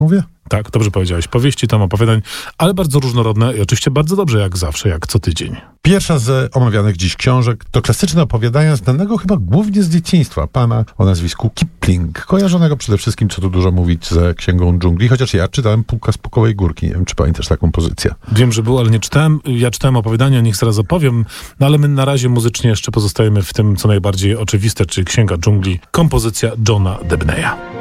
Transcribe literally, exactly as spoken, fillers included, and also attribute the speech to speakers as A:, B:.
A: mówię?
B: Tak, dobrze powiedziałeś. Powieści, tam opowiadań, ale bardzo różnorodne i oczywiście bardzo dobrze, jak zawsze, jak co tydzień.
A: Pierwsza z omawianych dziś książek to klasyczne opowiadania znanego chyba głównie z dzieciństwa, pana o nazwisku Kipling, kojarzonego przede wszystkim, co tu dużo mówić, ze Księgą Dżungli, chociaż ja czytałem Pułka z Pukowej Górki. Nie wiem, czy pamiętasz taką pozycję.
B: Wiem, że był, ale nie czytałem. Ja czytałem opowiadania, niech zaraz opowiem, no ale my na razie muzycznie jeszcze pozostajemy w tym, co najbardziej oczywiste, czyli Księga Dżungli, kompozycja Johna Debneya.